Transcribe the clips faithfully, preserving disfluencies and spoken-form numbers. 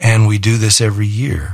And we do this every year.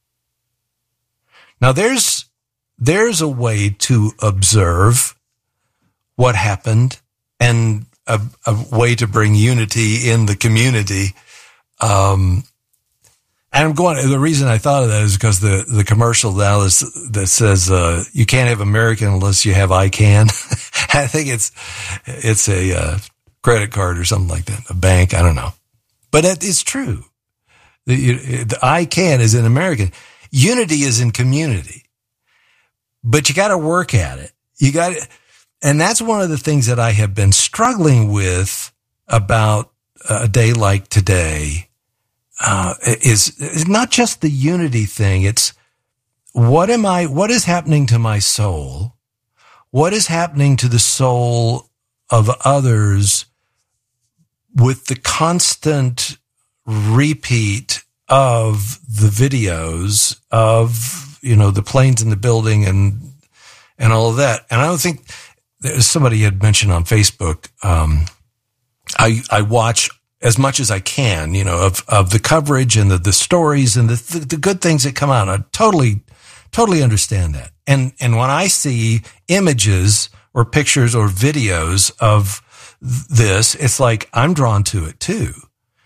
Now, there's there's a way to observe what happened and a, a way to bring unity in the community. Um, and I'm going, the reason I thought of that is because the, the commercial now is, that says, uh, you can't have American unless you have I CAN. I think it's, it's a, uh, credit card or something like that, a bank. I don't know, but it, it's true. The, the I CAN is in American. Unity is in community, but you got to work at it. You got to, and that's one of the things that I have been struggling with about a day like today, uh, is, is not just the unity thing. It's what am I, what is happening to my soul? What is happening to the soul of others with the constant repeat of the videos of, you know, the planes in the building and, and all of that. And I don't think there's somebody had mentioned on Facebook, um, I, I watch as much as I can, you know, of, of the coverage and the, the stories and the, the, the good things that come out. I totally, totally understand that. And, and when I see images or pictures or videos of this, it's like I'm drawn to it too.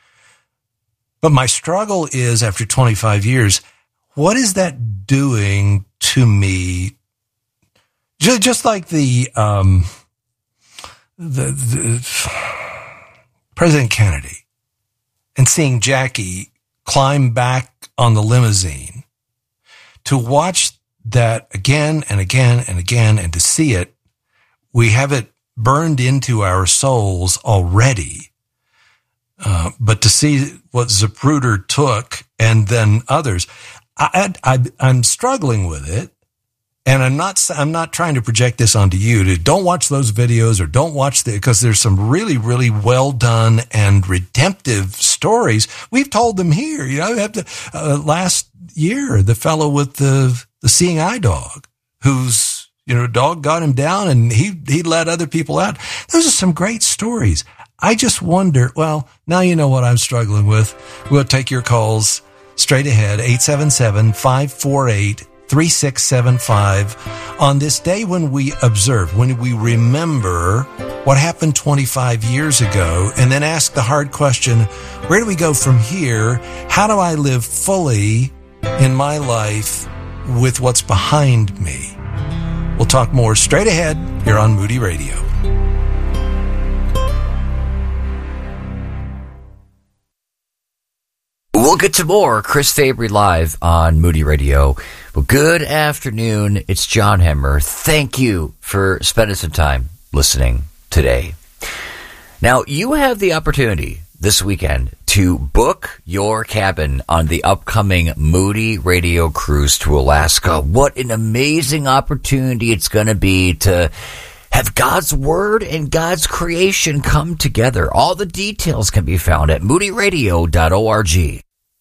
But my struggle is, after twenty-five years, what is that doing to me? Just, just like the, um, the, the President Kennedy, and seeing Jackie climb back on the limousine, to watch that again and again and again, and to see it, we have it burned into our souls already. Uh, but to see what Zapruder took and then others, I, I, I'm struggling with it. And I'm not, I'm not trying to project this onto you to don't watch those videos or don't watch the, because there's some really, really well done and redemptive stories. We've told them here, you know, we have to, uh, last year, the fellow with the, the seeing eye dog, who's, you know, dog got him down and he, he let other people out. Those are some great stories. I just wonder, well, now you know what I'm struggling with. We'll take your calls straight ahead, eight seven seven, five four eight, three six seven five. On this day when we observe, when we remember what happened twenty-five years ago, and then ask the hard question, where do we go from here? How do I live fully in my life with what's behind me? We'll talk more straight ahead here on Moody Radio. We'll get to more Chris Fabry live on Moody Radio. Well, good afternoon. It's John Hemmer. Thank you for spending some time listening today. Now, you have the opportunity this weekend to book your cabin on the upcoming Moody Radio cruise to Alaska. What an amazing opportunity it's going to be to have God's Word and God's creation come together. All the details can be found at moody radio dot org.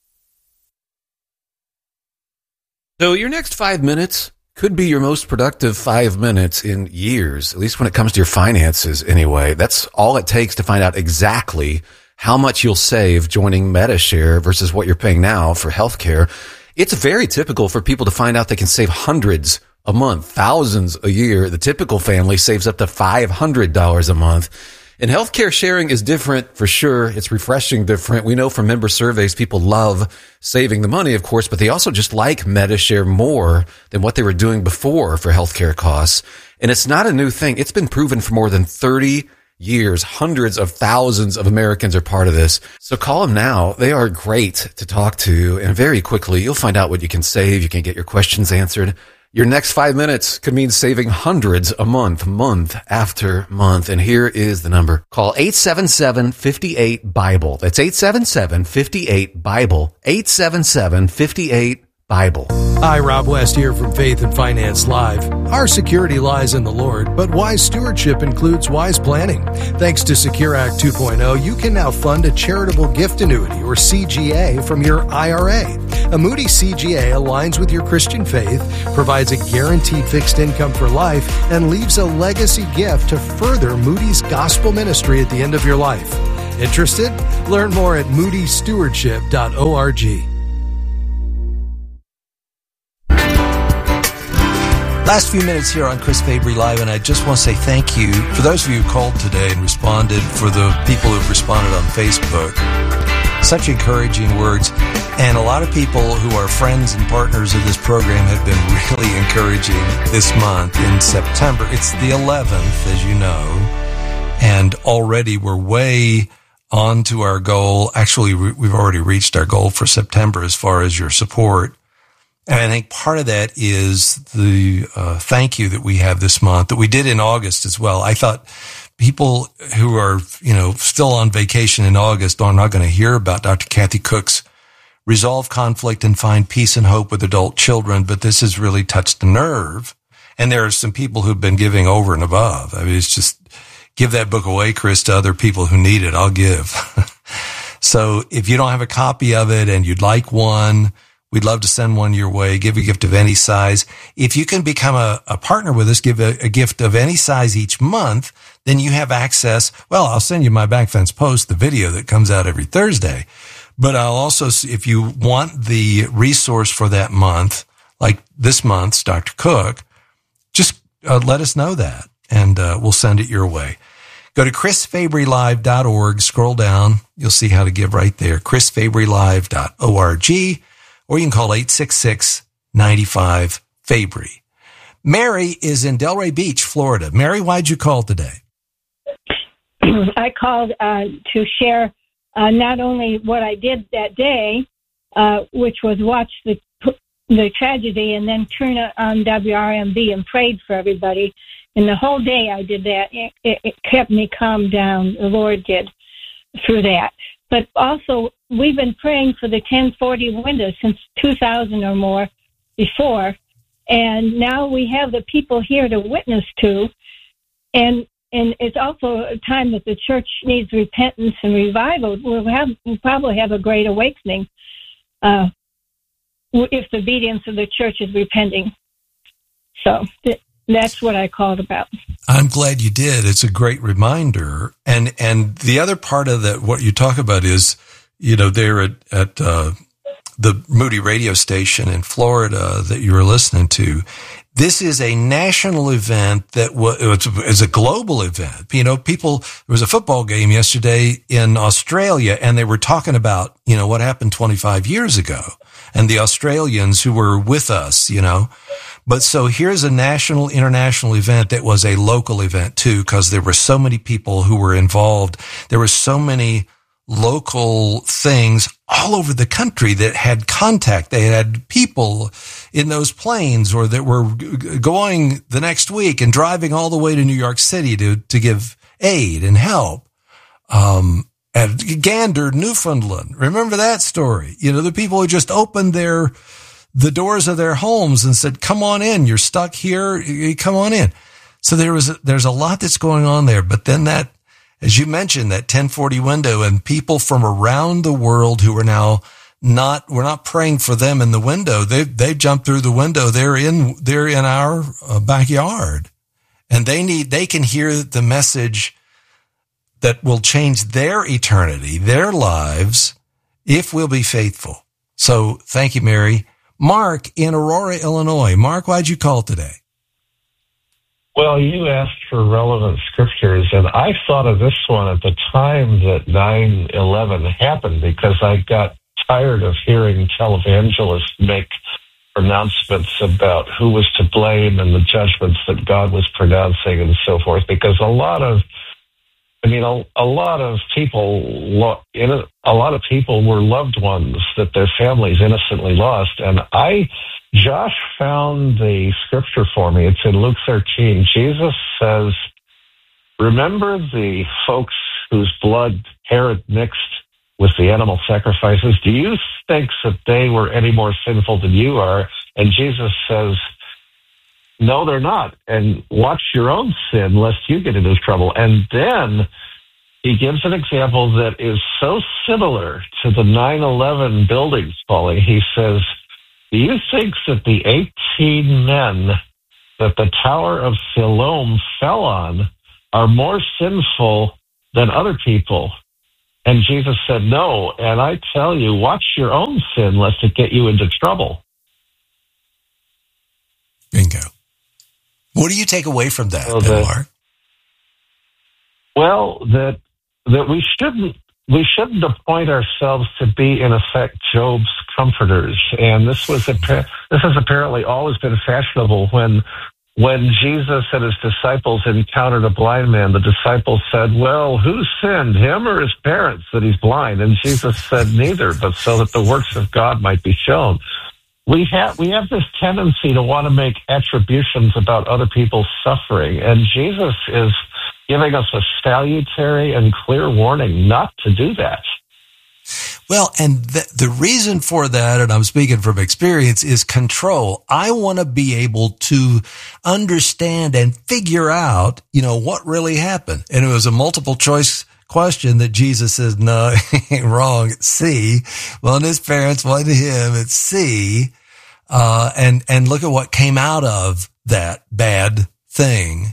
So your next five minutes could be your most productive five minutes in years, at least when it comes to your finances anyway. That's all it takes to find out exactly how much you'll save joining Medi-Share versus what you're paying now for healthcare. It's very typical for people to find out they can save hundreds a month, thousands a year. The typical family saves up to five hundred dollars a month. And healthcare sharing is different for sure. It's refreshing different. We know from member surveys, people love saving the money, of course, but they also just like Medi-Share more than what they were doing before for healthcare costs. And it's not a new thing. It's been proven for more than thirty years. Hundreds of thousands of Americans are part of this. So call them now. They are great to talk to. And very quickly, you'll find out what you can save. You can get your questions answered. Your next five minutes could mean saving hundreds a month, month after month. And here is the number. Call eight seven seven, five eight, Bible. That's eight seven seven, five eight, Bible. eight seven seven, five eight, Bible. Hi, Rob West here from Faith and Finance Live. Our security lies in the Lord, but wise stewardship includes wise planning. Thanks to Secure Act two point oh, you can now fund a charitable gift annuity, or C G A, from your I R A. A Moody C G A aligns with your Christian faith, provides a guaranteed fixed income for life, and leaves a legacy gift to further Moody's gospel ministry at the end of your life. Interested? Learn more at moody stewardship dot org. Last few minutes here on Chris Fabry Live, and I just want to say thank you for those of you who called today and responded, for the people who've responded on Facebook. Such encouraging words. And a lot of people who are friends and partners of this program have been really encouraging this month in September. It's the eleventh, as you know, and already we're way on to our goal. Actually, we've already reached our goal for September as far as your support. And I think part of that is the uh, thank you that we have this month, that we did in August as well. I thought people who are, you know, still on vacation in August are not going to hear about Doctor Kathy Cook's Resolve Conflict and Find Peace and Hope with Adult Children, but this has really touched the nerve. And there are some people who've been giving over and above. I mean, it's just, give that book away, Chris, to other people who need it. I'll give. So if you don't have a copy of it and you'd like one, we'd love to send one your way. Give a gift of any size. If you can become a, a partner with us, give a, a gift of any size each month, then you have access. Well, I'll send you my Back Fence Post, the video that comes out every Thursday. But I'll also, if you want the resource for that month, like this month's Doctor Cook, just uh, let us know that, and uh, we'll send it your way. Go to chris fabry live dot org, scroll down. You'll see how to give right there, chris fabry live dot org. Or you can call eight six six, nine five, Fabry. Mary is in Delray Beach, Florida. Mary, why'd you call today? I called uh, to share uh, not only what I did that day, uh, which was watch the the tragedy and then turn on W R M B and prayed for everybody. And the whole day I did that. It, it, it kept me calmed down. The Lord did through that. But also, we've been praying for the ten forty window since two thousand or more before, and now we have the people here to witness to, and and it's also a time that the church needs repentance and revival. We'll have we'll probably have a great awakening uh, if the obedience of the church is repenting. So th- that's what I called about. I'm glad you did. It's a great reminder. And and the other part of that, what you talk about is, you know, there at, at uh, the Moody radio station in Florida that you were listening to, this is a national event that was, it's a global event. You know, people, there was a football game yesterday in Australia, and they were talking about, you know, what happened twenty-five years ago and the Australians who were with us, you know. But so here's a national, international event that was a local event too, because there were so many people who were involved. There were so many local things all over the country that had contact. They had people in those planes or that were going the next week and driving all the way to New York City to, to give aid and help. Um, at Gander, Newfoundland. Remember that story? You know, the people who just opened their the doors of their homes and said, come on in. You're stuck here. Come on in. So there was, a, there's a lot that's going on there. But then that, as you mentioned, that ten forty window and people from around the world who are now not, we're not praying for them in the window. They, they've jumped through the window. They're in, they're in our uh, backyard, and they need, they can hear the message that will change their eternity, their lives, if we'll be faithful. So thank you, Mary. Mark in Aurora, Illinois. Mark, why'd you call today? Well, you asked for relevant scriptures, and I thought of this one at the time that nine eleven happened because I got tired of hearing televangelists make pronouncements about who was to blame and the judgments that God was pronouncing and so forth, because a lot of I mean, a, a lot of people, in a, a lot of people were loved ones that their families innocently lost. And I, Josh found the scripture for me. It's in Luke thirteen. Jesus says, remember the folks whose blood Herod mixed with the animal sacrifices? Do you think that they were any more sinful than you are? And Jesus says, no, they're not. And watch your own sin, lest you get into trouble. And then he gives an example that is so similar to the nine eleven buildings falling. He says, do you think that the eighteen men that the Tower of Siloam fell on are more sinful than other people? And Jesus said, no. And I tell you, watch your own sin, lest it get you into trouble. Bingo. What do you take away from that, well, then, that, Mark? Well, that that we shouldn't we shouldn't appoint ourselves to be, in effect, Job's comforters. And this was a, this has apparently always been fashionable. When when Jesus and his disciples encountered a blind man, the disciples said, "Well, who sinned, him or his parents, that he's blind?" And Jesus said, "Neither, but so that the works of God might be shown." We have we have this tendency to want to make attributions about other people's suffering, and Jesus is giving us a salutary and clear warning not to do that. Well, and the, the reason for that, and I'm speaking from experience, is control. I want to be able to understand and figure out, you know, what really happened. And it was a multiple choice question that Jesus says, no, wrong, it's C. Well, his parents wasn't him, it's C. Uh, and, and look at what came out of that bad thing.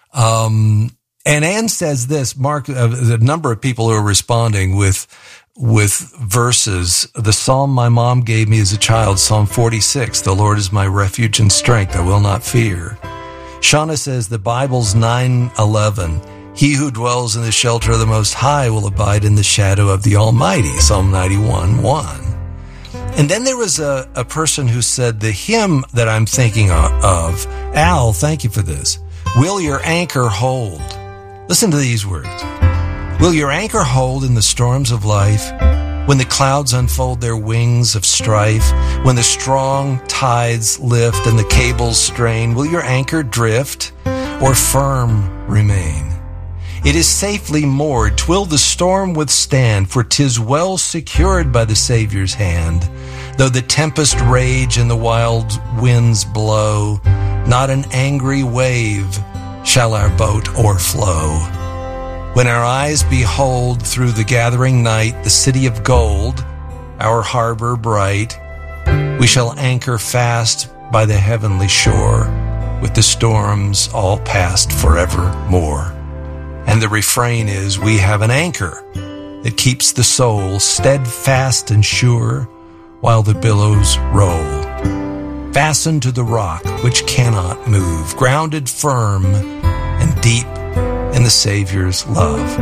Um, and Ann says this, Mark, uh, the number of people who are responding with, with verses. The psalm my mom gave me as a child, Psalm forty-six, the Lord is my refuge and strength, I will not fear. Shauna says the Bible's nine eleven, he who dwells in the shelter of the Most High will abide in the shadow of the Almighty, Psalm ninety-one one. And then there was a, a person who said the hymn that I'm thinking of, Al, thank you for this, will your anchor hold? Listen to these words. Will your anchor hold in the storms of life, when the clouds unfold their wings of strife, when the strong tides lift and the cables strain? Will your anchor drift or firm remain? It is safely moored, 'twill the storm withstand, for 'tis well secured by the Savior's hand. Though the tempest rage and the wild winds blow, not an angry wave shall our boat o'erflow. When our eyes behold through the gathering night the city of gold, our harbor bright, we shall anchor fast by the heavenly shore, with the storms all past forevermore. And the refrain is, we have an anchor that keeps the soul steadfast and sure while the billows roll. Fastened to the rock which cannot move, grounded firm and deep in the Savior's love.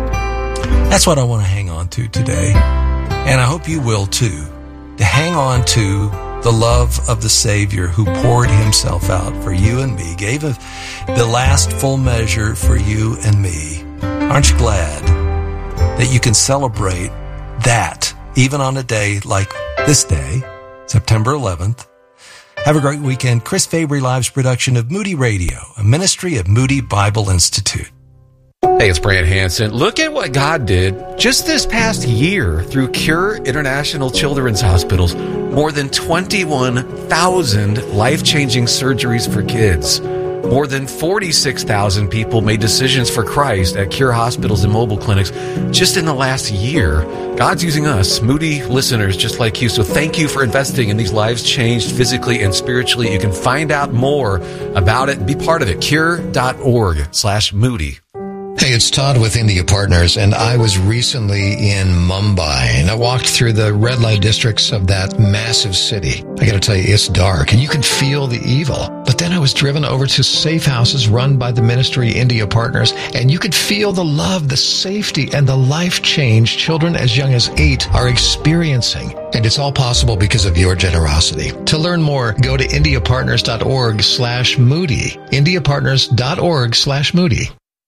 That's what I want to hang on to today. And I hope you will too. To hang on to the love of the Savior who poured himself out for you and me, gave a, the last full measure for you and me. Aren't you glad that you can celebrate that even on a day like this day, September eleventh? Have a great weekend. Chris Fabry Live's production of Moody Radio, a ministry of Moody Bible Institute. Hey, it's Brant Hansen. Look at what God did just this past year through Cure International Children's Hospitals. More than twenty-one thousand life-changing surgeries for kids. More than forty-six thousand people made decisions for Christ at Cure hospitals and mobile clinics just in the last year. God's using us, Moody listeners just like you. So thank you for investing in these lives changed physically and spiritually. You can find out more about it and be part of it. Cure.org slash Moody. Hey, it's Todd with India Partners, and I was recently in Mumbai, and I walked through the red light districts of that massive city. I gotta tell you, it's dark, and you can feel the evil. But then I was driven over to safe houses run by the ministry India Partners, and you could feel the love, the safety, and the life change children as young as eight are experiencing. And it's all possible because of your generosity. To learn more, go to indiapartners.org slash Moody. indiapartners.org slash Moody.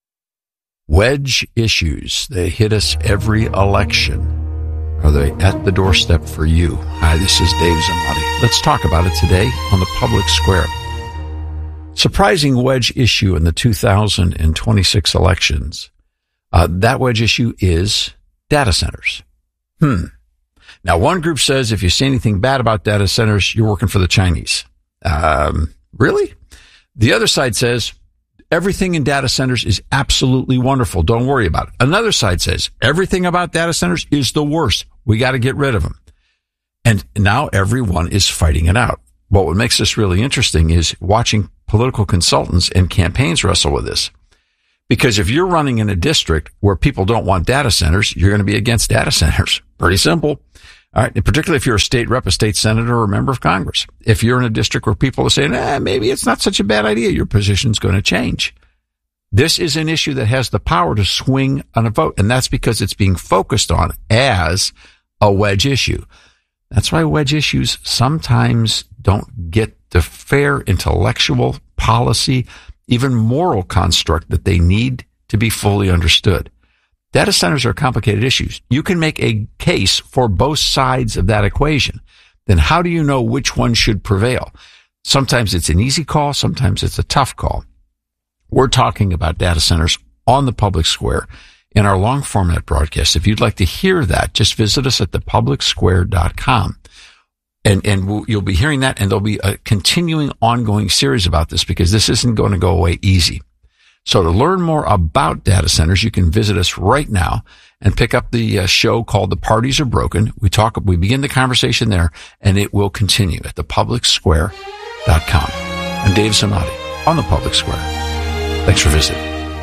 Wedge issues. They hit us every election. Are they at the doorstep for you? Hi, this is Dave Zamati. Let's talk about it today on the Public Square. Surprising wedge issue in the two thousand twenty-six elections. Uh, that wedge issue is data centers. Hmm. Now, one group says if you say anything bad about data centers, you're working for the Chinese. Um, really? The other side says everything in data centers is absolutely wonderful. Don't worry about it. Another side says everything about data centers is the worst. We got to get rid of them. And now everyone is fighting it out. But what makes this really interesting is watching political consultants and campaigns wrestle with this. Because if you're running in a district where people don't want data centers, you're going to be against data centers. Pretty simple. All right, and particularly if you're a state rep, a state senator, or a member of Congress. If you're in a district where people are saying, eh, maybe it's not such a bad idea, your position's going to change. This is an issue that has the power to swing on a vote, and that's because it's being focused on as a wedge issue. That's why wedge issues sometimes don't get the fair intellectual, policy, even moral construct that they need to be fully understood. Data centers are complicated issues. You can make a case for both sides of that equation. Then how do you know which one should prevail? Sometimes it's an easy call. Sometimes it's a tough call. We're talking about data centers on the public square in our long format broadcast. If you'd like to hear that, just visit us at the public square dot com. And, and we'll, you'll be hearing that, and there'll be a continuing ongoing series about this because this isn't going to go away easy. So to learn more about data centers, you can visit us right now and pick up the uh, show called The Parties Are Broken. We talk, we begin the conversation there, and it will continue at the public square dot com. I'm Dave Zanotti on the Public Square. Thanks for visiting.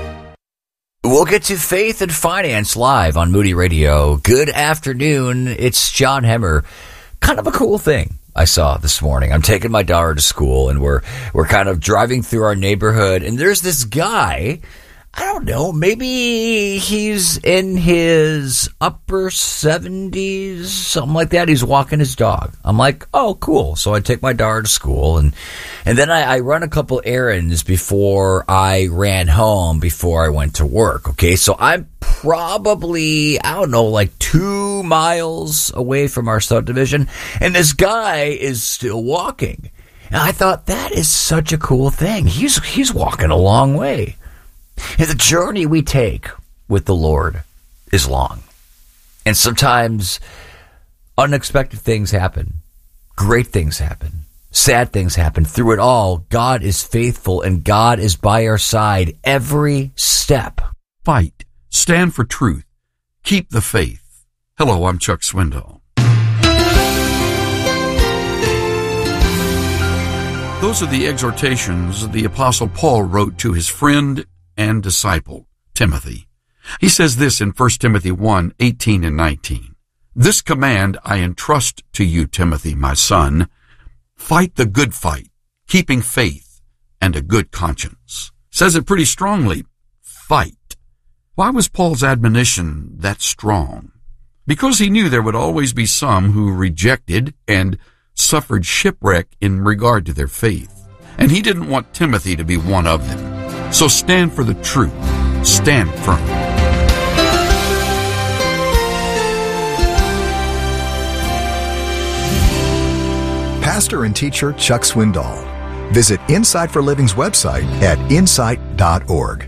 We'll get to Faith and Finance live on Moody Radio. Good afternoon. It's John Hemmer. Kind of a cool thing I saw this morning. I'm taking my daughter to school, and we're we're kind of driving through our neighborhood, and there's this guy, I don't know, maybe he's in his upper seventies, something like that. He's walking his dog. I'm like, oh, cool. So I take my daughter to school, and and then I, I run a couple errands before I ran home, before I went to work. Okay, so I'm probably, I don't know, like two miles away from our subdivision, and this guy is still walking. And I thought, that is such a cool thing. He's he's walking a long way. And the journey we take with the Lord is long. And sometimes unexpected things happen. Great things happen. Sad things happen. Through it all, God is faithful, and God is by our side every step. Fight. Stand for truth. Keep the faith. Hello, I'm Chuck Swindoll. Those are the exhortations the Apostle Paul wrote to his friend and disciple, Timothy. He says this in First Timothy one, eighteen and nineteen. This command I entrust to you, Timothy, my son. Fight the good fight, keeping faith and a good conscience. Says it pretty strongly. Fight. Why was Paul's admonition that strong? Because he knew there would always be some who rejected and suffered shipwreck in regard to their faith. And he didn't want Timothy to be one of them. So stand for the truth. Stand firm. Pastor and teacher Chuck Swindoll. Visit Insight for Living's website at insight dot org.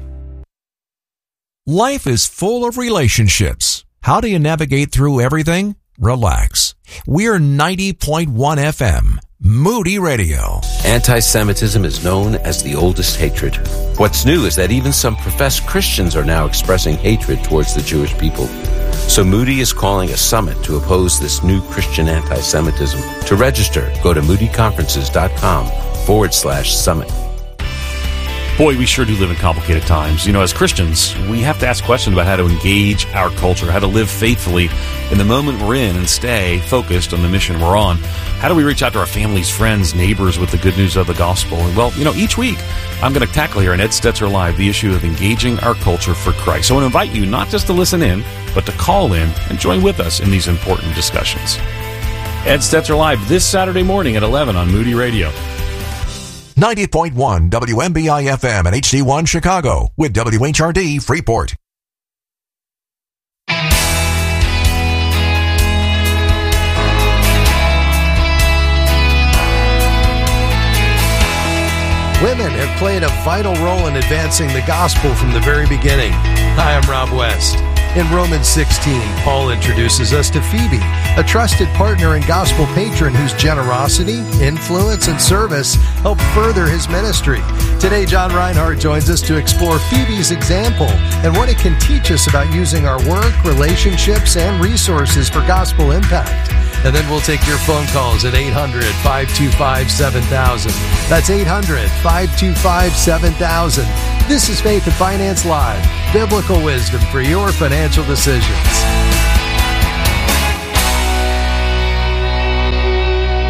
Life is full of relationships. How do you navigate through everything? Relax. We're ninety point one F M, Moody Radio. Anti-Semitism is known as the oldest hatred. What's new is that even some professed Christians are now expressing hatred towards the Jewish people. So Moody is calling a summit to oppose this new Christian anti-Semitism. To register, go to moodyconferences.com forward slash summit. Boy, we sure do live in complicated times. You know, as Christians, we have to ask questions about how to engage our culture, how to live faithfully in the moment we're in and stay focused on the mission we're on. How do we reach out to our families, friends, neighbors with the good news of the gospel? And well, you know, each week I'm going to tackle here on Ed Stetzer Live the issue of engaging our culture for Christ. So I want to invite you not just to listen in, but to call in and join with us in these important discussions. Ed Stetzer Live this Saturday morning at eleven on Moody Radio. ninety point one W M B I F M and H D one Chicago with W H R D Freeport. Women have played a vital role in advancing the gospel from the very beginning. Hi, I'm Rob West. In Romans sixteen, Paul introduces us to Phoebe, a trusted partner and gospel patron whose generosity, influence, and service help further his ministry. Today, John Reinhardt joins us to explore Phoebe's example and what it can teach us about using our work, relationships, and resources for gospel impact. And then we'll take your phone calls at eight hundred, five two five, seven thousand. That's eight hundred, five two five, seven thousand. This is Faith and Finance Live, biblical wisdom for your financial decisions.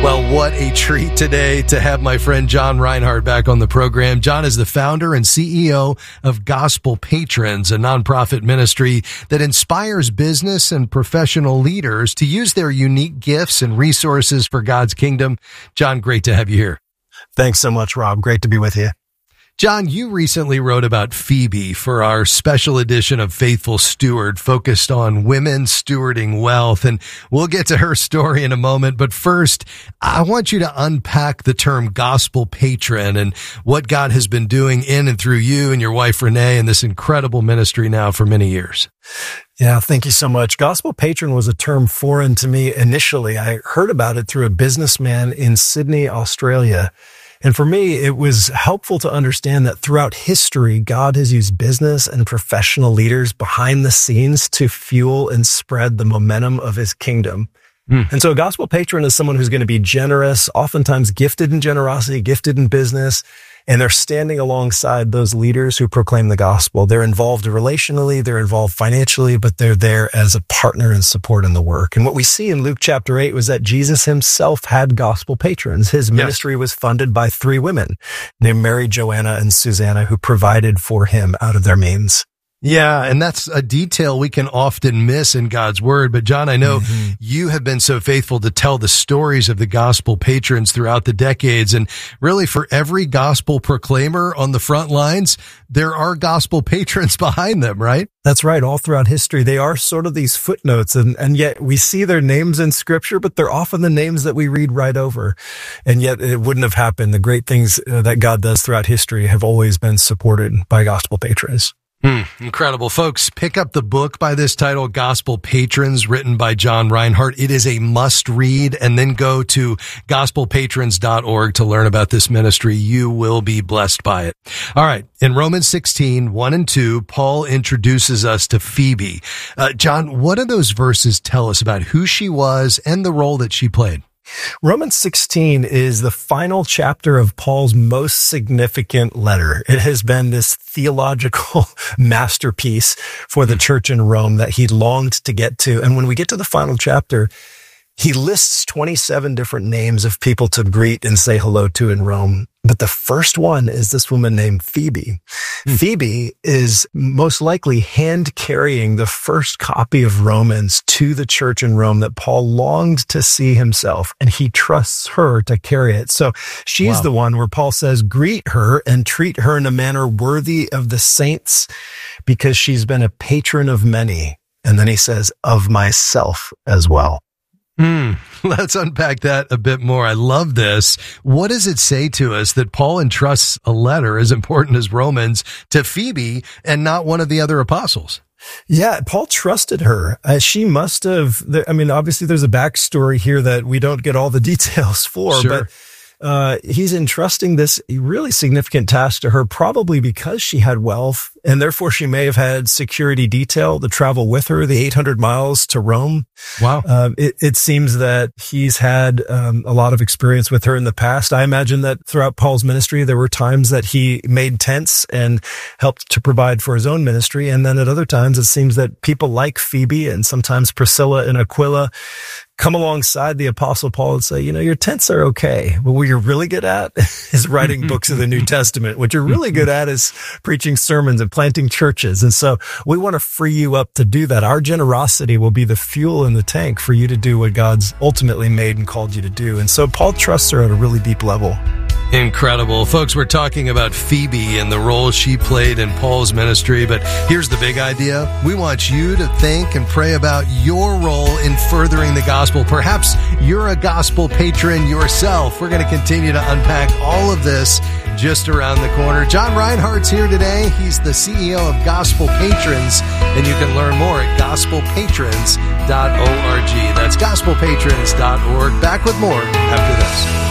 Well, what a treat today to have my friend John Reinhardt back on the program. John is the founder and C E O of Gospel Patrons, a nonprofit ministry that inspires business and professional leaders to use their unique gifts and resources for God's kingdom. John, great to have you here. Thanks so much, Rob. Great to be with you. John, you recently wrote about Phoebe for our special edition of Faithful Steward, focused on women stewarding wealth. And we'll get to her story in a moment. But first, I want you to unpack the term gospel patron and what God has been doing in and through you and your wife, Renee, in this incredible ministry now for many years. Yeah, thank you so much. Gospel patron was a term foreign to me initially. I heard about it through a businessman in Sydney, Australia. And for me, it was helpful to understand that throughout history, God has used business and professional leaders behind the scenes to fuel and spread the momentum of his kingdom. Mm. And so a gospel patron is someone who's going to be generous, oftentimes gifted in generosity, gifted in business, and they're standing alongside those leaders who proclaim the gospel. They're involved relationally, they're involved financially, but they're there as a partner and support in the work. And what we see in Luke chapter eight was that Jesus himself had gospel patrons. His ministry yes. was funded by three women named Mary, Joanna, and Susanna, who provided for him out of their means. Yeah, and that's a detail we can often miss in God's word. But John, I know mm-hmm. you have been so faithful to tell the stories of the gospel patrons throughout the decades. And really, for every gospel proclaimer on the front lines, there are gospel patrons behind them, right? That's right. All throughout history, they are sort of these footnotes. And, and yet we see their names in scripture, but they're often the names that we read right over. And yet it wouldn't have happened. The great things that God does throughout history have always been supported by gospel patrons. Hmm, incredible. Folks, pick up the book by this title, Gospel Patrons, written by John Reinhardt. It is a must read, and then go to gospel patrons dot org to learn about this ministry. You will be blessed by it. All right. In Romans sixteen, one and two, Paul introduces us to Phoebe. Uh, John, what do those verses tell us about who she was and the role that she played? Romans sixteen is the final chapter of Paul's most significant letter. It has been this theological masterpiece for the church in Rome that he longed to get to. And when we get to the final chapter, he lists twenty-seven different names of people to greet and say hello to in Rome. But the first one is this woman named Phoebe. Hmm. Phoebe is most likely hand carrying the first copy of Romans to the church in Rome that Paul longed to see himself, and he trusts her to carry it. So she's wow. the one where Paul says, greet her and treat her in a manner worthy of the saints, because she's been a patron of many. And then he says, of myself as well. Hmm. Let's unpack that a bit more. I love this. What does it say to us that Paul entrusts a letter as important as Romans to Phoebe and not one of the other apostles? Yeah, Paul trusted her. Uh, she must have, I mean, obviously there's a backstory here that we don't get all the details for, sure. but Uh, he's entrusting this really significant task to her, probably because she had wealth, and therefore she may have had security detail to travel with her the eight hundred miles to Rome. Wow. Uh, it, it seems that he's had um, a lot of experience with her in the past. I imagine that throughout Paul's ministry, there were times that he made tents and helped to provide for his own ministry. And then at other times, it seems that people like Phoebe and sometimes Priscilla and Aquila come alongside the Apostle Paul and say, you know, your tents are okay, but what you're really good at is writing books of the New Testament. What you're really good at is preaching sermons and planting churches. And so we want to free you up to do that. Our generosity will be the fuel in the tank for you to do what God's ultimately made and called you to do. And so Paul trusts her at a really deep level. Incredible. Folks, we're talking about Phoebe and the role she played in Paul's ministry, but here's the big idea. We want you to think and pray about your role in furthering the gospel. Perhaps you're a gospel patron yourself. We're going to continue to unpack all of this just around the corner. John Reinhardt's here today. He's the C E O of Gospel Patrons, and you can learn more at gospel patrons dot org. That's gospel patrons dot org. Back with more after this.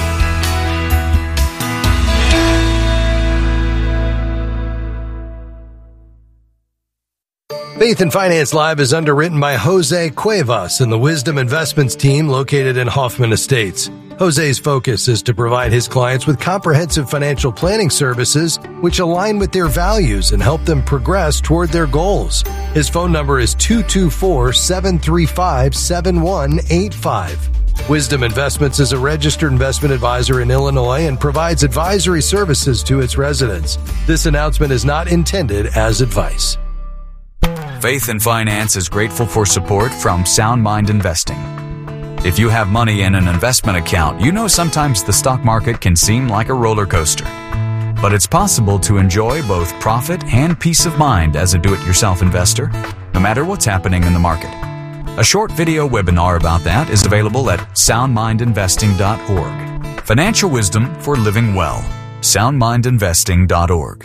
Faith and Finance Live is underwritten by Jose Cuevas and the Wisdom Investments team located in Hoffman Estates. Jose's focus is to provide his clients with comprehensive financial planning services which align with their values and help them progress toward their goals. His phone number is two two four, seven three five, seven one eight five. Wisdom Investments is a registered investment advisor in Illinois and provides advisory services to its residents. This announcement is not intended as advice. Faith and Finance is grateful for support from Sound Mind Investing. If you have money in an investment account, you know sometimes the stock market can seem like a roller coaster. But it's possible to enjoy both profit and peace of mind as a do-it-yourself investor, no matter what's happening in the market. A short video webinar about that is available at sound mind investing dot org. Financial wisdom for living well. sound mind investing dot org.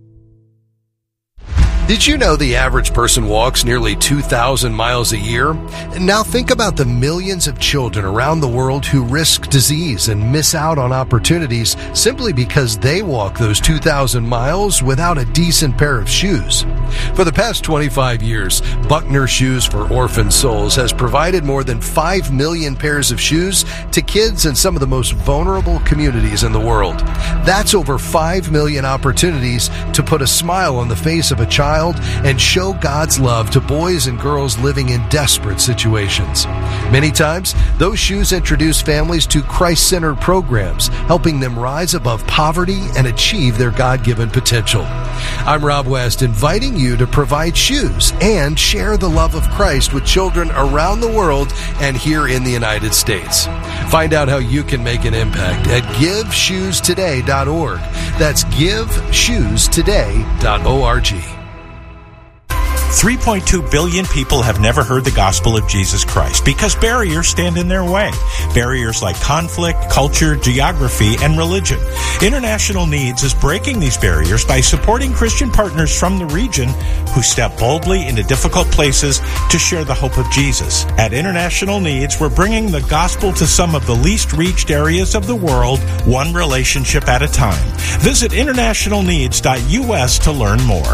Did you know the average person walks nearly two thousand miles a year? Now think about the millions of children around the world who risk disease and miss out on opportunities simply because they walk those two thousand miles without a decent pair of shoes. For the past twenty-five years, Buckner Shoes for Orphan Souls has provided more than five million pairs of shoes to kids in some of the most vulnerable communities in the world. That's over five million opportunities to put a smile on the face of a child and show God's love to boys and girls living in desperate situations. Many times, those shoes introduce families to Christ-centered programs, helping them rise above poverty and achieve their God-given potential. I'm Rob West, inviting you to provide shoes and share the love of Christ with children around the world and here in the United States. Find out how you can make an impact at give shoes today dot org. That's give shoes today dot org. three point two billion people have never heard the gospel of Jesus Christ because barriers stand in their way. Barriers like conflict, culture, geography, and religion. International Needs is breaking these barriers by supporting Christian partners from the region who step boldly into difficult places to share the hope of Jesus. At International Needs, we're bringing the gospel to some of the least reached areas of the world, one relationship at a time. Visit international needs dot U S to learn more.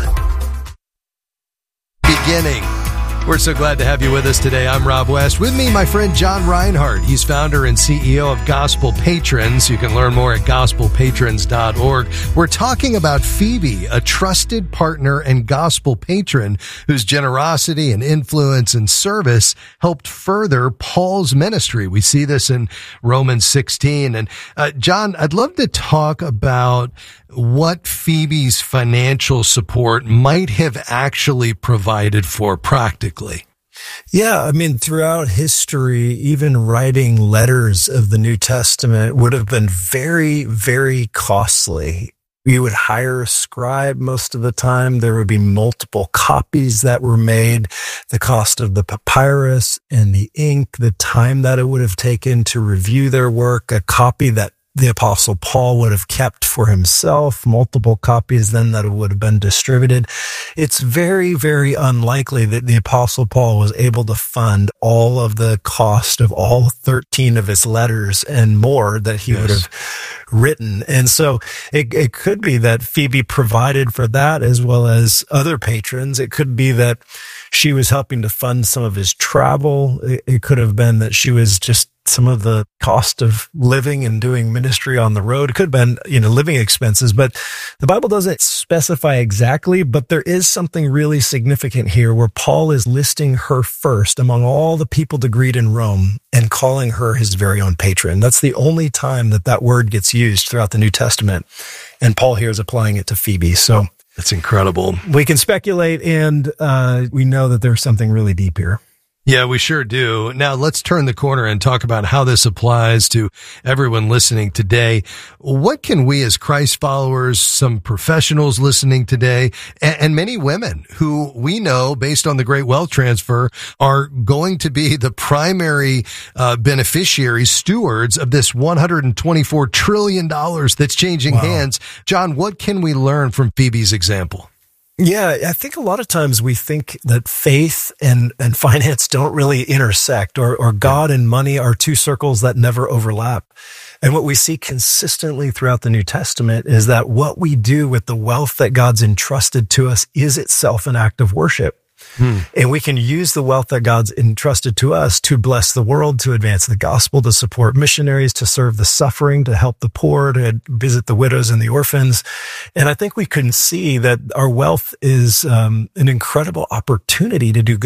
Beginning. We're so glad to have you with us today. I'm Rob West. With me, my friend John Reinhardt. He's founder and C E O of Gospel Patrons. You can learn more at gospel patrons dot org. We're talking about Phoebe, a trusted partner and gospel patron whose generosity and influence and service helped further Paul's ministry. We see this in Romans sixteen. And uh, John, I'd love to talk about what Phoebe's financial support might have actually provided for practically. Yeah, I mean, throughout history, even writing letters of the New Testament would have been very, very costly. You would hire a scribe most of the time. There would be multiple copies that were made. The cost of the papyrus and the ink, the time that it would have taken to review their work, a copy that the Apostle Paul would have kept for himself, multiple copies then that would have been distributed. It's very, very unlikely that the Apostle Paul was able to fund all of the cost of all thirteen of his letters and more that he yes. would have written. And so it, it could be that Phoebe provided for that as well as other patrons. It could be that she was helping to fund some of his travel. It, it could have been that she was just some of the cost of living and doing ministry on the road. It could have been, you know, living expenses, but the Bible doesn't specify exactly, but there is something really significant here where Paul is listing her first among all the people to greet in Rome and calling her his very own patron. That's the only time that that word gets used throughout the New Testament. And Paul here is applying it to Phoebe. So that's incredible. We can speculate, and uh, we know that there's something really deep here. Yeah, we sure do. Now let's turn the corner and talk about how this applies to everyone listening today. What can we as Christ followers, some professionals listening today, and, and many women who we know based on the Great Wealth Transfer are going to be the primary uh, beneficiaries, stewards of this one hundred twenty-four trillion dollars that's changing wow. hands. John, what can we learn from Phoebe's example? Yeah, I think a lot of times we think that faith and, and finance don't really intersect, or, or God and money are two circles that never overlap. And what we see consistently throughout the New Testament is that what we do with the wealth that God's entrusted to us is itself an act of worship. Hmm. And we can use the wealth that God's entrusted to us to bless the world, to advance the gospel, to support missionaries, to serve the suffering, to help the poor, to visit the widows and the orphans. And I think we can see that our wealth is um, an incredible opportunity to do good.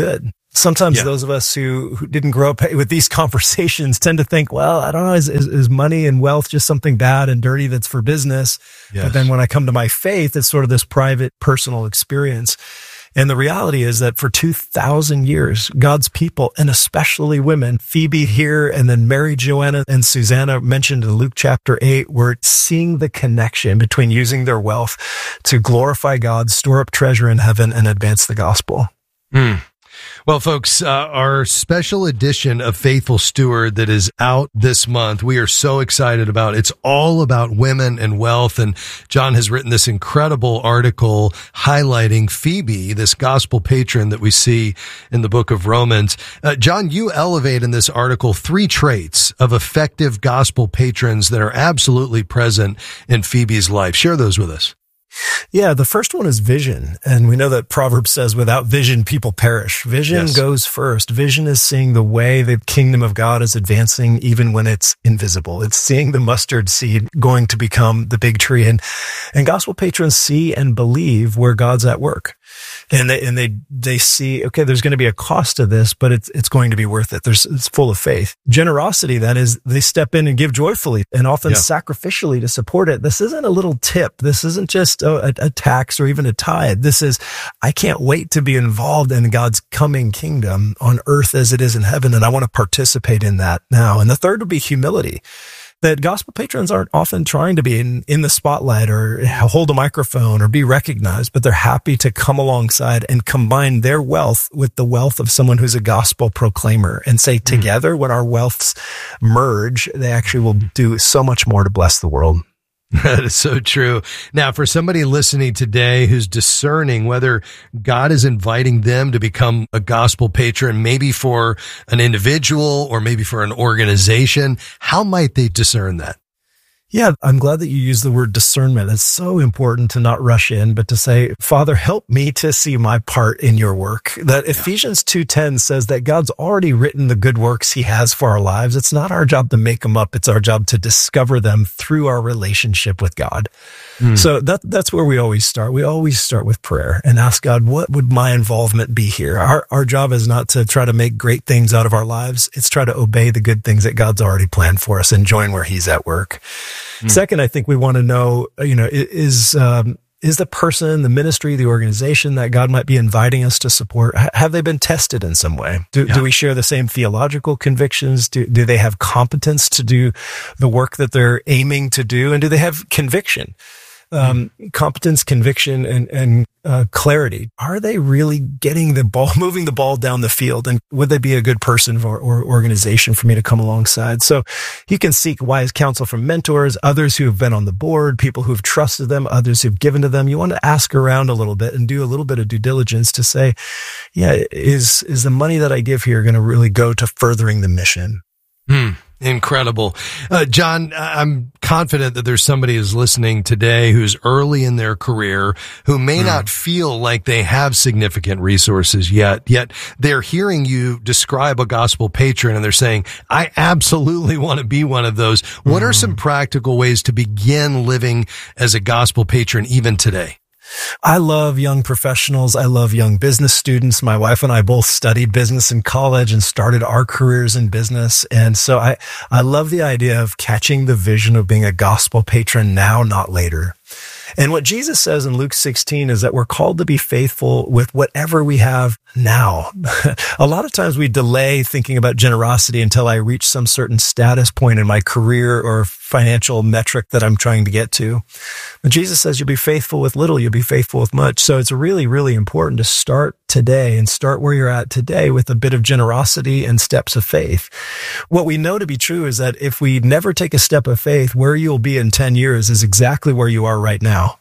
Sometimes Yeah. those of us who, who didn't grow up with these conversations tend to think, well, I don't know, is, is, is money and wealth just something bad and dirty that's for business? Yes. But then when I come to my faith, it's sort of this private, personal experience. And the reality is that for two thousand years, God's people, and especially women, Phoebe here, and then Mary, Joanna, and Susanna mentioned in Luke chapter eight, were seeing the connection between using their wealth to glorify God, store up treasure in heaven, and advance the gospel. Mm. Well, folks, uh, our special edition of Faithful Steward that is out this month, we are so excited about. It's all about women and wealth. And John has written this incredible article highlighting Phoebe, this gospel patron that we see in the book of Romans. Uh, John, you elevate in this article three traits of effective gospel patrons that are absolutely present in Phoebe's life. Share those with us. Yeah, the first one is vision. And we know that Proverbs says, without vision, people perish. Vision Yes. goes first. Vision is seeing the way the kingdom of God is advancing, even when it's invisible. It's seeing the mustard seed going to become the big tree. And, and gospel patrons see and believe where God's at work. And they, and they, they see, okay, there's going to be a cost to this, but it's, it's going to be worth it. There's, it's full of faith. Generosity, that is, they step in and give joyfully and often Yeah. sacrificially to support it. This isn't a little tip. This isn't just a, a, a tax or even a tithe. This is, I can't wait to be involved in God's coming kingdom on earth as it is in heaven. And I want to participate in that now. And the third would be humility. That gospel patrons aren't often trying to be in, in the spotlight or hold a microphone or be recognized, but they're happy to come alongside and combine their wealth with the wealth of someone who's a gospel proclaimer and say together, when our wealths merge, they actually will do so much more to bless the world. That is so true. Now, for somebody listening today who's discerning whether God is inviting them to become a gospel patron, maybe for an individual or maybe for an organization, how might they discern that? Yeah, I'm glad that you use the word discernment. It's so important to not rush in, but to say, Father, help me to see my part in your work. That yeah. Ephesians two ten says that God's already written the good works he has for our lives. It's not our job to make them up. It's our job to discover them through our relationship with God. Mm. So that that's where we always start. We always start with prayer and ask God, what would my involvement be here? Our our job is not to try to make great things out of our lives. It's try to obey the good things that God's already planned for us and join where he's at work. Mm. Second, I think we want to know, you know, is, um, is the person, the ministry, the organization that God might be inviting us to support, have they been tested in some way? Do, yeah. do we share the same theological convictions? Do, do they have competence to do the work that they're aiming to do? And do they have conviction? Um, competence, conviction, and, and, uh, clarity. Are they really getting the ball, moving the ball down the field? And would they be a good person for, or organization for me to come alongside? So you can seek wise counsel from mentors, others who have been on the board, people who've trusted them, others who've given to them. You want to ask around a little bit and do a little bit of due diligence to say, yeah, is, is the money that I give here going to really go to furthering the mission? Hmm. Incredible. Uh, John, I'm confident that there's somebody who's listening today who's early in their career who may mm. not feel like they have significant resources yet, yet they're hearing you describe a gospel patron and they're saying, I absolutely want to be one of those. What mm. are some practical ways to begin living as a gospel patron even today? I love young professionals. I love young business students. My wife and I both studied business in college and started our careers in business. And so I, I love the idea of catching the vision of being a gospel patron now, not later. And what Jesus says in Luke sixteen is that we're called to be faithful with whatever we have now. A lot of times we delay thinking about generosity until I reach some certain status point in my career or financial metric that I'm trying to get to. But Jesus says you'll be faithful with little, you'll be faithful with much. So it's really, really important to start today and start where you're at today with a bit of generosity and steps of faith. What we know to be true is that if we never take a step of faith, where you'll be in ten years is exactly where you are right now.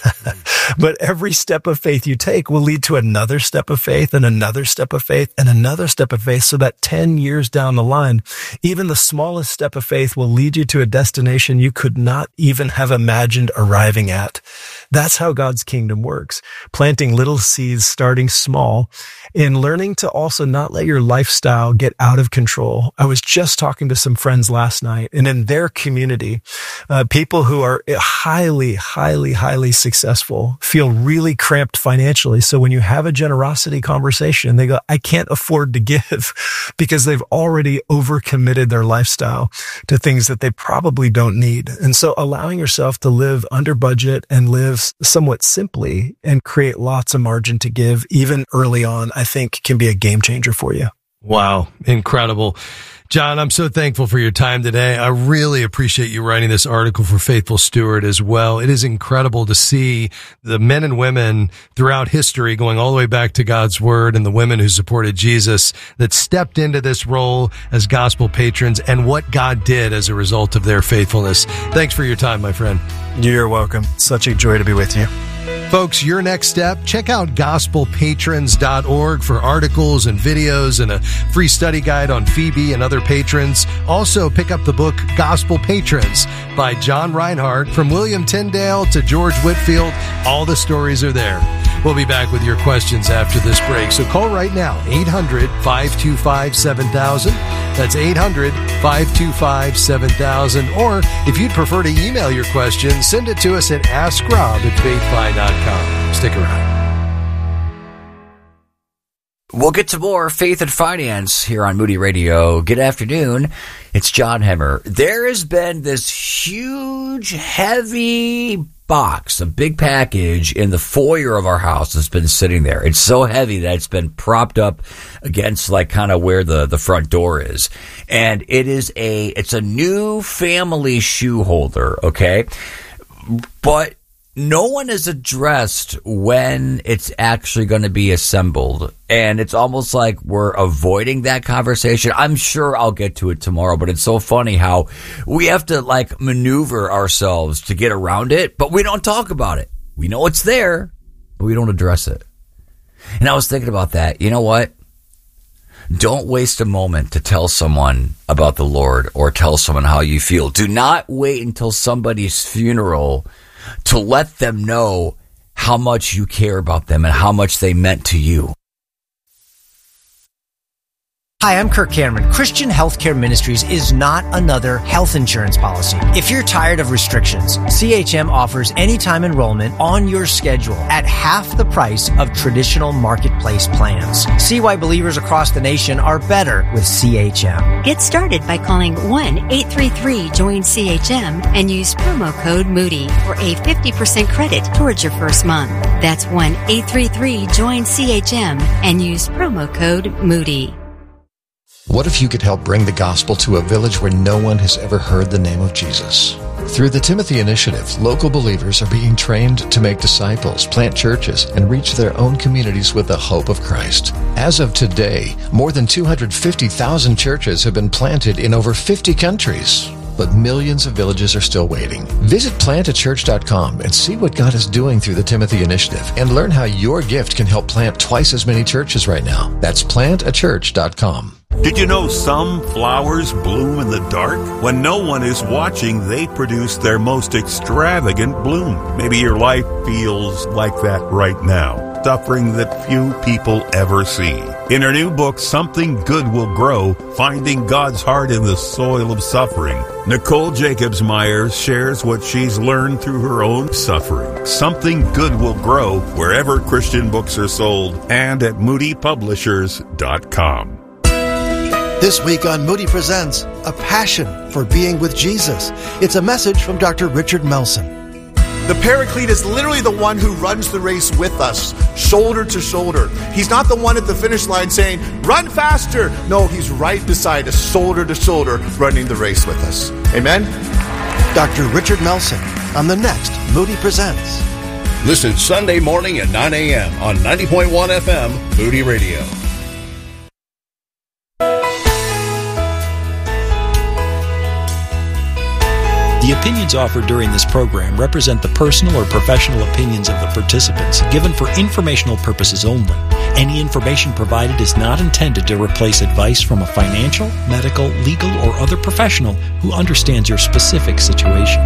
But every step of faith you take will lead to another step of faith and another step of faith and another step of faith, so that ten years down the line, even the smallest step of faith will lead you to a destination you could not even have imagined arriving at. That's how God's kingdom works. Planting little seeds, starting small, and learning to also not let your lifestyle get out of control. I was just talking to some friends last night, and in their community, Uh, people who are highly, highly, highly successful feel really cramped financially. So when you have a generosity conversation, they go, I can't afford to give because they've already overcommitted their lifestyle to things that they probably don't need. And so allowing yourself to live under budget and live somewhat simply and create lots of margin to give even early on, I think can be a game changer for you. Wow. Incredible. John, I'm so thankful for your time today. I really appreciate you writing this article for Faithful Steward as well. It is incredible to see the men and women throughout history going all the way back to God's Word and the women who supported Jesus that stepped into this role as gospel patrons and what God did as a result of their faithfulness. Thanks for your time, my friend. You're welcome. Such a joy to be with you. Folks, your next step, check out gospel patrons dot org for articles and videos and a free study guide on Phoebe and other patrons. Also, pick up the book Gospel Patrons by John Reinhardt. From William Tyndale to George Whitefield, all the stories are there. We'll be back with your questions after this break. So call right now, eight hundred, five two five, seven thousand. That's eight hundred, five two five, seven thousand. Or if you'd prefer to email your questions, send it to us at ask rob at faith fi dot com. Stick around. We'll get to more Faith and Finance here on Moody Radio. Good afternoon. It's John Hemmer. There has been this huge, heavy box, a big package in the foyer of our house that's been sitting there. It's so heavy that it's been propped up against like kind of where the, the front door is. And it is a, it's a new family shoe holder. Okay. But no one is addressed when it's actually going to be assembled. And it's almost like we're avoiding that conversation. I'm sure I'll get to it tomorrow, but it's so funny how we have to like maneuver ourselves to get around it, but we don't talk about it. We know it's there, but we don't address it. And I was thinking about that. You know what? Don't waste a moment to tell someone about the Lord or tell someone how you feel. Do not wait until somebody's funeral to let them know how much you care about them and how much they meant to you. Hi, I'm Kirk Cameron. Christian Healthcare Ministries is not another health insurance policy. If you're tired of restrictions, C H M offers anytime enrollment on your schedule at half the price of traditional marketplace plans. See why believers across the nation are better with C H M. Get started by calling one eight three three join C H M and use promo code Moody for a fifty percent credit towards your first month. That's one eight three three join C H M and use promo code Moody. What if you could help bring the gospel to a village where no one has ever heard the name of Jesus? Through the Timothy Initiative, local believers are being trained to make disciples, plant churches, and reach their own communities with the hope of Christ. As of today, more than two hundred fifty thousand churches have been planted in over fifty countries. But millions of villages are still waiting. Visit plant a church dot com and see what God is doing through the Timothy Initiative and learn how your gift can help plant twice as many churches right now. That's plant a church dot com. Did you know some flowers bloom in the dark? When no one is watching, they produce their most extravagant bloom. Maybe your life feels like that right now, suffering that few people ever see. In her new book, Something Good Will Grow, Finding God's Heart in the Soil of Suffering, Nicole Jacobs Myers shares what she's learned through her own suffering. Something Good Will Grow wherever Christian books are sold and at moody publishers dot com. This week on Moody Presents, A Passion for Being with Jesus. It's a message from Doctor Richard Melson. The Paraclete is literally the one who runs the race with us, shoulder to shoulder. He's not the one at the finish line saying, run faster. No, he's right beside us, shoulder to shoulder, running the race with us. Amen? Doctor Richard Melson on the next Moody Presents. Listen Sunday morning at nine a.m. on ninety point one F M, Moody Radio. The opinions offered during this program represent the personal or professional opinions of the participants, given for informational purposes only. Any information provided is not intended to replace advice from a financial, medical, legal, or other professional who understands your specific situation.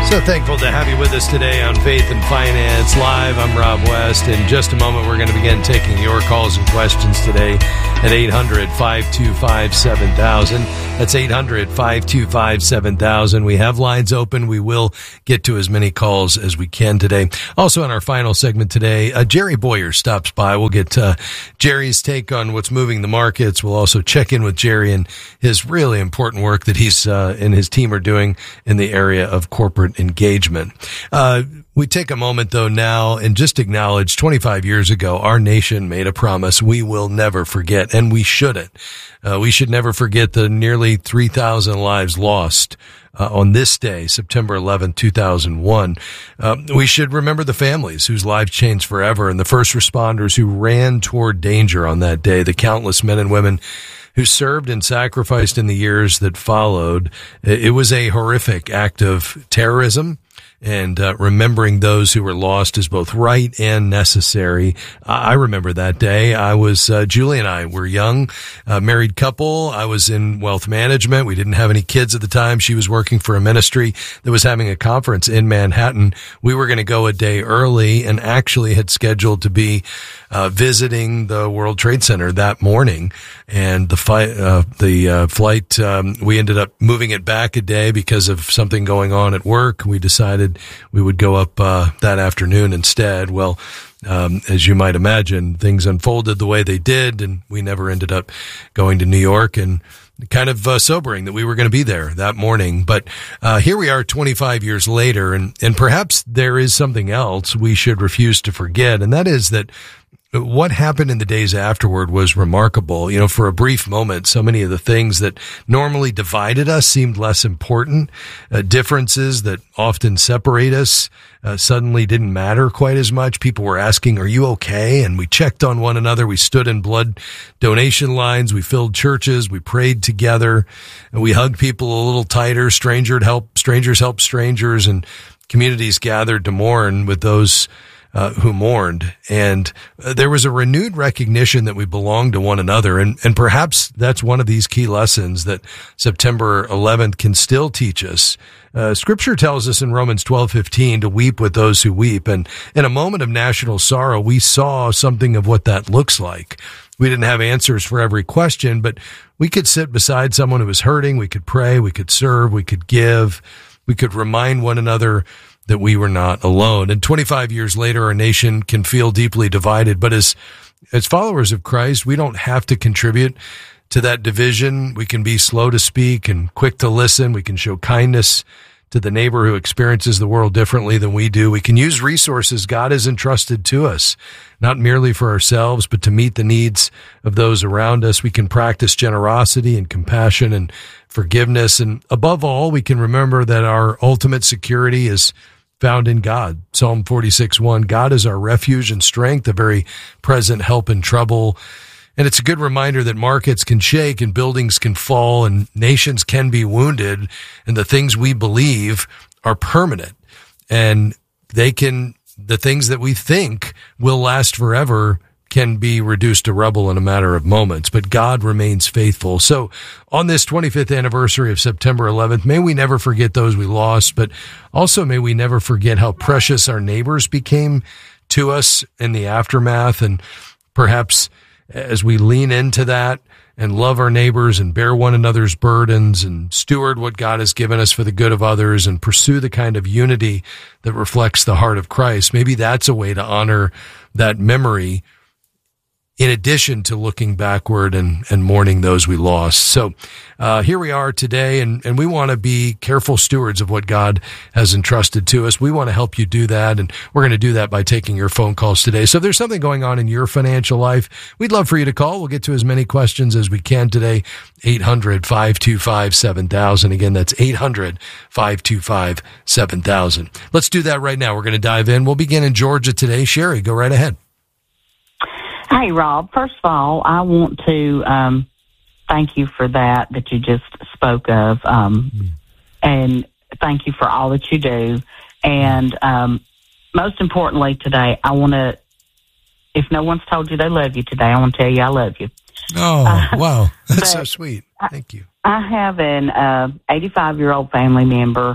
So thankful to have you with us today on Faith and Finance Live. I'm Rob West. In just a moment, we're going to begin taking your calls and questions today at eight hundred, five two five, seven thousand. That's eight hundred, five two five, seven thousand. We have lines open. We will get to as many calls as we can today. Also, in our final segment today, uh, Jerry Boyer stops by. We'll get uh, Jerry's take on what's moving the markets. We'll also check in with Jerry and his really important work that he's uh, and his team are doing in the area of corporate engagement. Uh, we take a moment, though, now and just acknowledge twenty-five years ago, our nation made a promise we will never forget, and we shouldn't. Uh, we should never forget the nearly three thousand lives lost uh, on this day, September eleventh, two thousand one. Uh, we should remember the families whose lives changed forever and the first responders who ran toward danger on that day, the countless men and women who served and sacrificed in the years that followed. It was a horrific act of terrorism, and uh, remembering those who were lost is both right and necessary. I remember that day. I was, uh, Julie and I were young, uh, married couple. I was in wealth management. We didn't have any kids at the time. She was working for a ministry that was having a conference in Manhattan. We were going to go a day early and actually had scheduled to be uh, visiting the World Trade Center that morning. And the fight, uh, the uh, flight, um, we ended up moving it back a day because of something going on at work. We decided we would go up uh, that afternoon instead. Well, um, as you might imagine, things unfolded the way they did, and we never ended up going to New York, and kind of uh, sobering that we were going to be there that morning. But uh, here we are twenty-five years later, and, and perhaps there is something else we should refuse to forget, and that is that what happened in the days afterward was remarkable. You know, for a brief moment, so many of the things that normally divided us seemed less important. Uh, differences that often separate us uh, suddenly didn't matter quite as much. People were asking, "Are you okay?" And we checked on one another. We stood in blood donation lines. We filled churches. We prayed together. And we hugged people a little tighter. Strangers help, strangers help strangers, and communities gathered to mourn with those Uh, who mourned. And uh, there was a renewed recognition that we belonged to one another. And, and perhaps that's one of these key lessons that September eleventh can still teach us. Uh, scripture tells us in Romans twelve fifteen to weep with those who weep. And in a moment of national sorrow, we saw something of what that looks like. We didn't have answers for every question, but we could sit beside someone who was hurting. We could pray. We could serve. We could give. We could remind one another that we were not alone. And twenty-five years later, our nation can feel deeply divided. But as as followers of Christ, we don't have to contribute to that division. We can be slow to speak and quick to listen. We can show kindness to the neighbor who experiences the world differently than we do. We can use resources God has entrusted to us, not merely for ourselves, but to meet the needs of those around us. We can practice generosity and compassion and forgiveness. And above all, we can remember that our ultimate security is found in God. Psalm forty-six one, God is our refuge and strength, a very present help in trouble. And it's a good reminder that markets can shake and buildings can fall and nations can be wounded, and the things we believe are permanent. And they can, the things that we think will last forever can be reduced to rubble in a matter of moments, but God remains faithful. So on this twenty-fifth anniversary of September eleventh, may we never forget those we lost, but also may we never forget how precious our neighbors became to us in the aftermath. And perhaps as we lean into that and love our neighbors and bear one another's burdens and steward what God has given us for the good of others and pursue the kind of unity that reflects the heart of Christ, maybe that's a way to honor that memory in addition to looking backward and, and mourning those we lost. So uh, here we are today, and, and we want to be careful stewards of what God has entrusted to us. We want to help you do that, and we're going to do that by taking your phone calls today. So if there's something going on in your financial life, we'd love for you to call. We'll get to as many questions as we can today. eight hundred, five two five, seven thousand. Again, that's eight hundred, five two five, seven thousand. Let's do that right now. We're going to dive in. We'll begin in Georgia today. Sherry, go right ahead. Hey, Rob, first of all, I want to um, thank you for that that you just spoke of, um, mm. and thank you for all that you do. And um, most importantly today, I want to, if no one's told you they love you today, I want to tell you I love you. Oh, uh, wow. That's so sweet. Thank you. I have an uh, eighty-five-year-old family member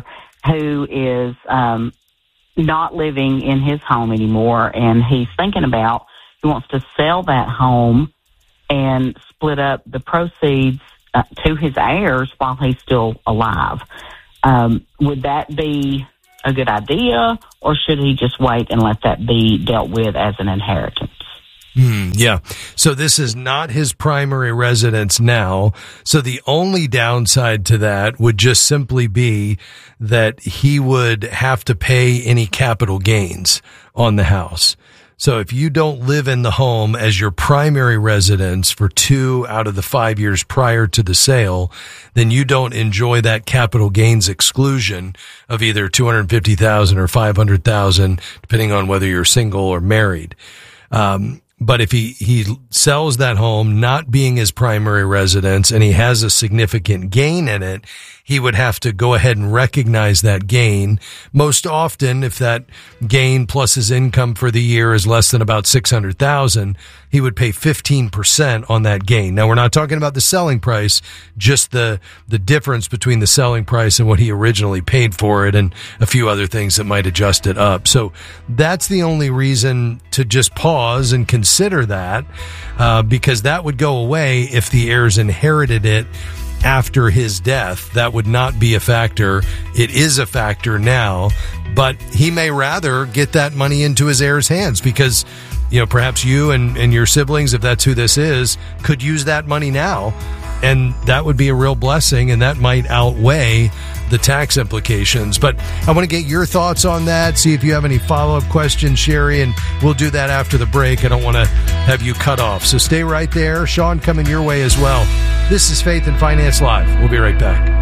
who is um, not living in his home anymore, and he's thinking about, he wants to sell that home and split up the proceeds uh, to his heirs while he's still alive. Um, would that be a good idea, or should he just wait and let that be dealt with as an inheritance? Hmm, yeah. So this is not his primary residence now. So the only downside to that would just simply be that he would have to pay any capital gains on the house. So if you don't live in the home as your primary residence for two out of the five years prior to the sale, then you don't enjoy that capital gains exclusion of either two hundred fifty thousand dollars or five hundred thousand dollars, depending on whether you're single or married. Um, But if he, he sells that home not being his primary residence and he has a significant gain in it, he would have to go ahead and recognize that gain. Most often, if that gain plus his income for the year is less than about six hundred thousand dollars, he would pay fifteen percent on that gain. Now, we're not talking about the selling price, just the, the difference between the selling price and what he originally paid for it and a few other things that might adjust it up. So that's the only reason to just pause and consider that, uh, because that would go away if the heirs inherited it after his death. That would not be a factor. It is a factor now, but he may rather get that money into his heirs' hands because, you know, perhaps you and, and your siblings, if that's who this is, could use that money now. And that would be a real blessing, and that might outweigh the tax implications. But I want to get your thoughts on that, see if you have any follow-up questions, Sherry, and we'll do that after the break. I don't want to have you cut off. So stay right there. Sean coming your way as well. This is Faith and Finance Live. We'll be right back.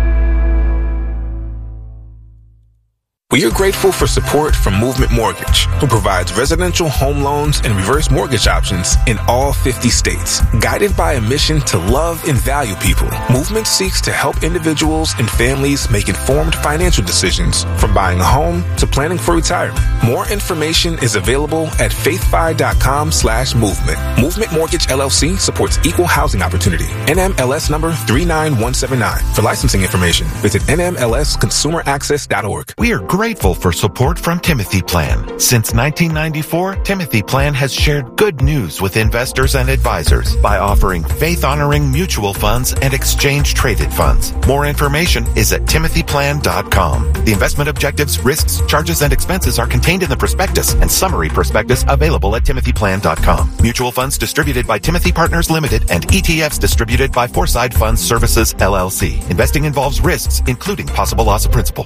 We are grateful for support from Movement Mortgage, who provides residential home loans and reverse mortgage options in all fifty states. Guided by a mission to love and value people, Movement seeks to help individuals and families make informed financial decisions, from buying a home to planning for retirement. More information is available at faithfi.com slash movement. Movement Mortgage L L C supports equal housing opportunity. N M L S number three nine one seven nine. For licensing information, visit N M L S consumer access dot org. We are grateful for support from Timothy Plan. Since nineteen ninety-four, Timothy Plan has shared good news with investors and advisors by offering faith-honoring mutual funds and exchange-traded funds. More information is at timothy plan dot com. The investment objectives, risks, charges, and expenses are contained in the prospectus and summary prospectus available at timothy plan dot com. Mutual funds distributed by Timothy Partners Limited and E T Fs distributed by Foreside Funds Services, L L C. Investing involves risks, including possible loss of principal.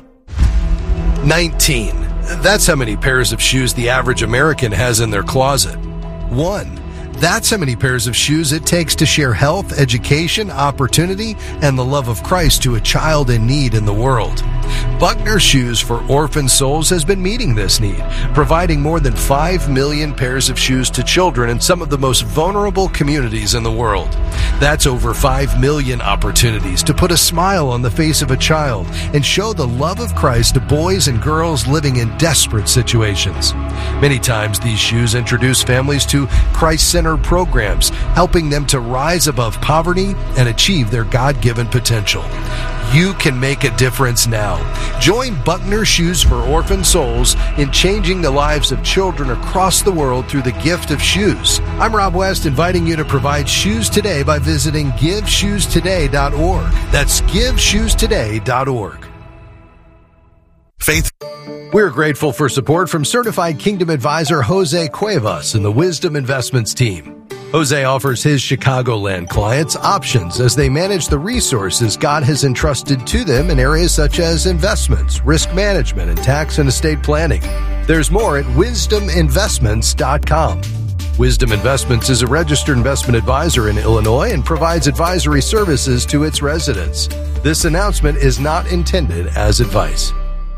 nineteen. That's how many pairs of shoes the average American has in their closet. One. That's how many pairs of shoes it takes to share health, education, opportunity, and the love of Christ to a child in need in the world. Buckner Shoes for Orphan Souls has been meeting this need, providing more than five million pairs of shoes to children in some of the most vulnerable communities in the world. That's over five million opportunities to put a smile on the face of a child and show the love of Christ to boys and girls living in desperate situations. Many times these shoes introduce families to Christ-centered programs, helping them to rise above poverty and achieve their God-given potential. You can make a difference now. Join Buckner Shoes for Orphan Souls in changing the lives of children across the world through the gift of shoes. I'm Rob West, inviting you to provide shoes today by visiting give shoes today dot org. That's give shoes today dot org. Faith. We're grateful for support from certified Kingdom advisor Jose Cuevas and the Wisdom Investments team. Jose offers his Chicagoland clients options as they manage the resources God has entrusted to them in areas such as investments, risk management, and tax and estate planning. There's more at wisdom investments dot com. Wisdom Investments is a registered investment advisor in Illinois and provides advisory services to its residents. This announcement is not intended as advice.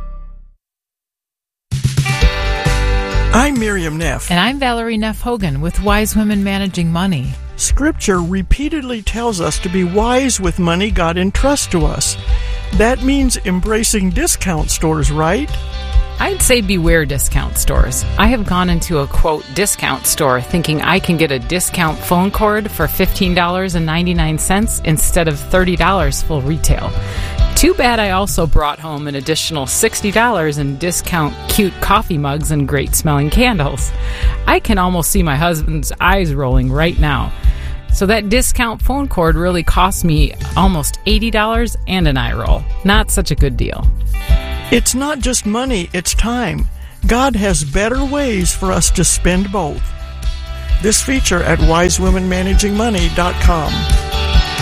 I'm Miriam Neff. And I'm Valerie Neff Hogan with Wise Women Managing Money. Scripture repeatedly tells us to be wise with money God entrusts to us. That means embracing discount stores, right? I'd say beware discount stores. I have gone into a, quote, discount store thinking I can get a discount phone cord for fifteen dollars and ninety-nine cents instead of thirty dollars full retail. Too bad I also brought home an additional sixty dollars in discount cute coffee mugs and great smelling candles. I can almost see my husband's eyes rolling right now. So that discount phone cord really cost me almost eighty dollars and an eye roll. Not such a good deal. It's not just money, it's time. God has better ways for us to spend both. This feature at wise women managing money dot com.